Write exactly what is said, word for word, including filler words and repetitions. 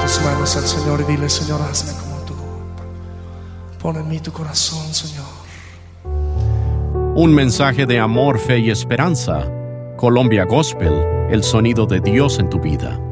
tus manos al Señor y dile: Señor, hazme como tú. Pon en mí tu corazón, Señor. Un mensaje de amor, fe y esperanza. Colombia Gospel, el sonido de Dios en tu vida.